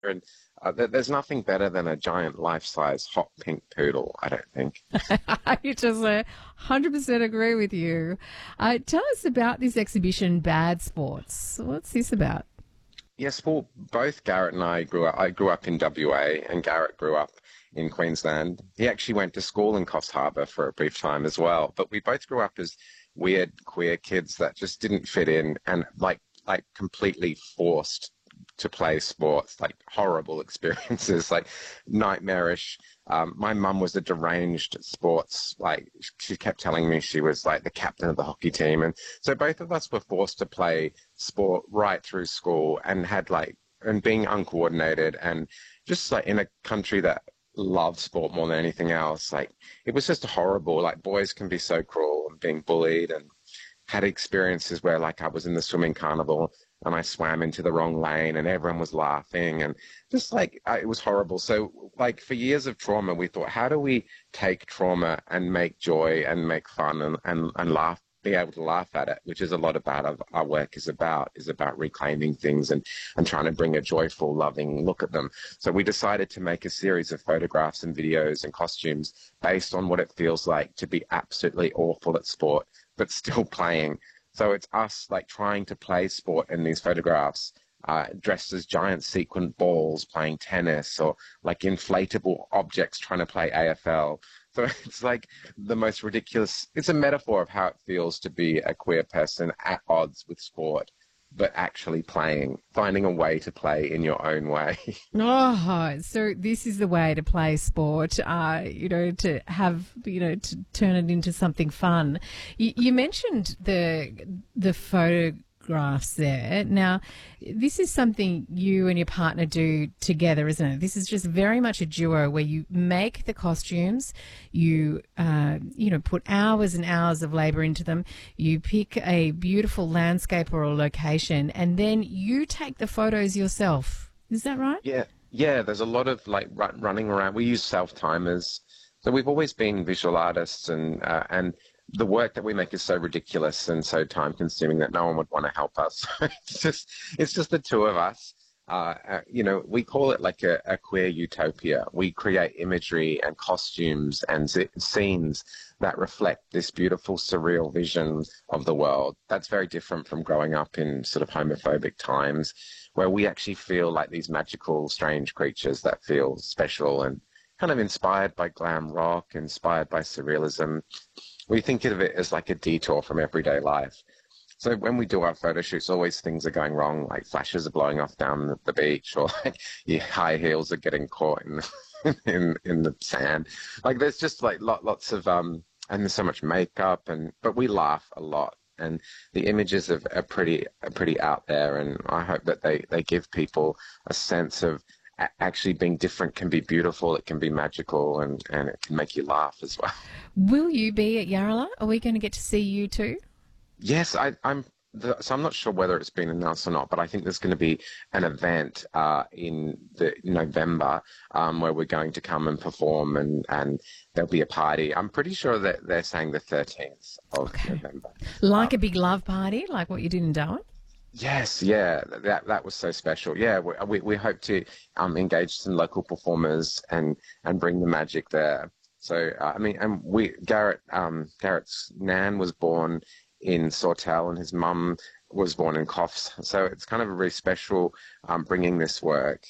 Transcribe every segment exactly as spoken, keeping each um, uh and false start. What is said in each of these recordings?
And uh, there, there's nothing better than a giant life-size hot pink poodle, I don't think. I just uh, one hundred percent agree with you. Uh, tell us about this exhibition, Bad Sports. What's this about? Yes, well, both Garrett and I grew up. I grew up in W A, and Garrett grew up in Queensland. He actually went to school in Coffs Harbour for a brief time as well. But we both grew up as weird queer kids that just didn't fit in, and like like completely forced to play sports, like horrible experiences, like nightmarish. Um, my mum was a deranged sports, like she kept telling me she was like the captain of the hockey team. And so both of us were forced to play sport right through school and had like, and being uncoordinated and just like in a country that loved sport more than anything else. Like it was just horrible. Like boys can be so cruel and being bullied, and had experiences where like I was in the swimming carnival and I swam into the wrong lane and everyone was laughing, and just like uh, it was horrible. So like for years of trauma, we thought, how do we take trauma and make joy and make fun and, and, and laugh, be able to laugh at it, which is a lot about our, our work is about, is about reclaiming things and, and trying to bring a joyful, loving look at them. So we decided to make a series of photographs and videos and costumes based on what it feels like to be absolutely awful at sport, but still playing. So it's us like trying to play sport in these photographs, uh, dressed as giant sequin balls playing tennis, or like inflatable objects trying to play A F L. So it's like the most ridiculous, it's a metaphor of how it feels to be a queer person at odds with sport, but actually playing, finding a way to play in your own way. Oh, so this is the way to play sport, uh, you know, to have, you know, to turn it into something fun. You, you mentioned the the photographs there. Now, this is something you and your partner do together, isn't it? This is just very much a duo where you make the costumes, you, uh, you know, put hours and hours of labour into them, you pick a beautiful landscape or a location, and then you take the photos yourself. Is that right? Yeah, yeah. There's a lot of like run, running around. We use self timers, so we've always been visual artists, and uh, and the work that we make is so ridiculous and so time consuming that no one would want to help us. it's just it's just the two of us. Uh, uh, you know, we call it like a, a queer utopia. We create imagery and costumes and z- scenes that reflect this beautiful, surreal vision of the world. That's very different from growing up in sort of homophobic times, where we actually feel like these magical, strange creatures that feel special and kind of inspired by glam rock, inspired by surrealism. We think of it as like a detour from everyday life. So when we do our photo shoots, always things are going wrong, like flashes are blowing off down the, the beach, or like your high heels are getting caught in in in the sand. Like there's just like lot, lots of um, and there's so much makeup, and but we laugh a lot, and the images are, are pretty are pretty out there, and I hope that they they give people a sense of a- actually being different can be beautiful, it can be magical, and and it can make you laugh as well. Will you be at Yarrala? Are we going to get to see you too? Yes, I, I'm. The, so I'm not sure whether it's been announced or not, but I think there's going to be an event uh, in the November um, where we're going to come and perform, and, and there'll be a party. I'm pretty sure that they're saying the thirteenth of Okay. November. Like Um, a big love party, like what you did in Darwin? yes, yeah, that that was so special. Yeah, we we, we hope to um, engage some local performers and and bring the magic there. So uh, I mean, and we Garrett um, Garrett's nan was born in Sawtell, and his mum was born in Coffs. So it's kind of a very special um, bringing this work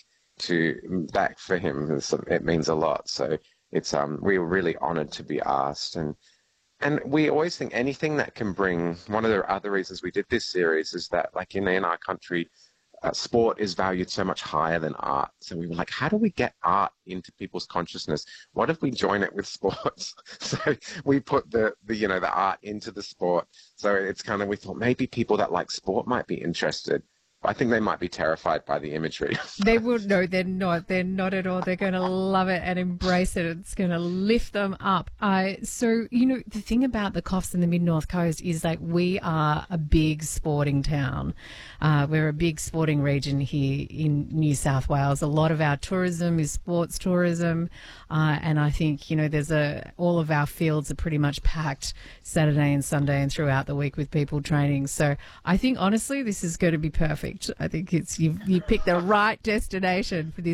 to back for him. It's, it means a lot. So it's um, we were really honoured to be asked, and and we always think anything that can bring. One of the other reasons we did this series is that, like in in our country, uh, sport is valued so much higher than art. So we were like, how do we get art into people's consciousness? What if we join it with sports? So we put the, the, you know, the art into the sport. So it's kind of, we thought maybe people that like sport might be interested. I think they might be terrified by the imagery. They will. No, they're not. They're not at all. They're going to love it and embrace it. It's going to lift them up. Uh, so, you know, the thing about the Coffs and the Mid-North Coast is like we are a big sporting town. Uh, we're a big sporting region here in New South Wales. A lot of our tourism is sports tourism. Uh, and I think, you know, there's a, all of our fields are pretty much packed Saturday and Sunday and throughout the week with people training. So I think, honestly, this is going to be perfect. perfect. I think it's you. You picked the right destination for this.